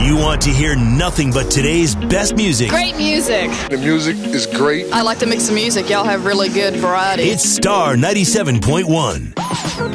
You want to hear nothing but today's best music. Great music. The music is great. I like to mix the music. Y'all have really good variety. It's Star 97.1.